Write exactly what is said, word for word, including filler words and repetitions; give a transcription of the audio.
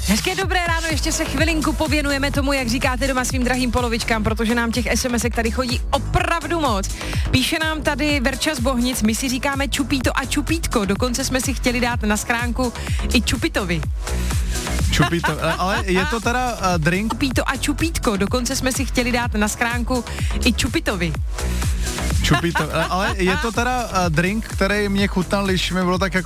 Hezké dobré ráno, ještě se chvilinku pověnujeme tomu, jak říkáte doma svým drahým polovičkám, protože nám těch SMSek tady chodí opravdu moc. Píše nám tady Verča z Bohnic, my si říkáme čupíto a čupítko, dokonce jsme si chtěli dát na schránku i čupitovi. Čupito, ale je to teda uh, drink? Čupíto a čupítko, dokonce jsme si chtěli dát na schránku i čupitovi. Čupito, ale je to teda uh, drink, který mě chutnal, když mi bylo tak jako